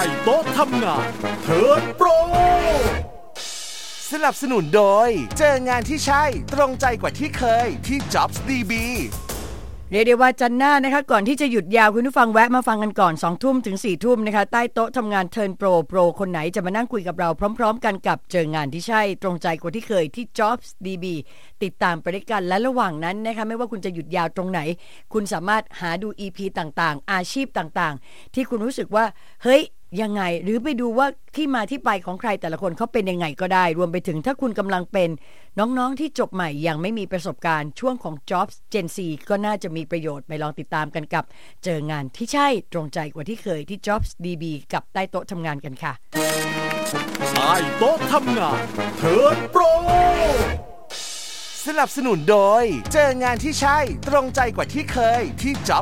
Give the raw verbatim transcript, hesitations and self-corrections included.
โต๊ะทำงานเทิร์นโปรสนับสนุนโดยเจองานที่ใช่ตรงใจกว่าที่เคยที่ Jobs ดี บีเรียกได้ว่าจันทร์หน้านะคะก่อนที่จะหยุดยาวคุณผู้ฟังแวะมาฟังกันก่อน สองทุ่มถึง สี่ทุ่มนะคะใต้โต๊ะทำงานเทิร์นโปรโปรคนไหนจะมานั่งคุยกับเราพร้อมๆกันกับเจองานที่ใช่ตรงใจกว่าที่เคยที่ Jobs ดี บี ติดตามไปด้วยกันและระหว่างนั้นนะคะไม่ว่าคุณจะหยุดยาวตรงไหนคุณสามารถหาดู อี พี ต่างๆอาชีพต่างๆที่คุณรู้สึกว่าเฮ้ยยังไงหรือไปดูว่าที่มาที่ไปของใครแต่ละคนเขาเป็นยังไงก็ได้รวมไปถึงถ้าคุณกำลังเป็นน้องๆที่จบใหม่ยังไม่มีประสบการณ์ช่วงของ Jobs Gen Z ก็น่าจะมีประโยชน์ไปลองติดตามกันกับเจองานที่ใช่ตรงใจกว่าที่เคยที่ Jobs ดี บี กับใต้โต๊ะทำงานกันค่ะใต้โต๊ะทำงานเทิร์นโปรสนับสนุนโดยเจองานที่ใช่ตรงใจกว่าที่เคยที่ Jobs